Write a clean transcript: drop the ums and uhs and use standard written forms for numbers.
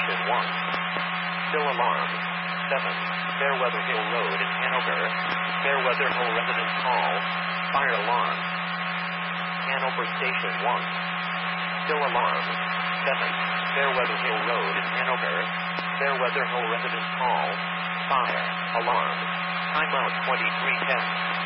Station 1. Still alarm. 7. Fairweather Hill Road in Hanover. Fairweather Hill residents call. Fire alarm. Hanover Station 1. Still alarm. 7. Fairweather Hill Road in Hanover. Fairweather Hill residents call. Fire alarm. Timeout 2310.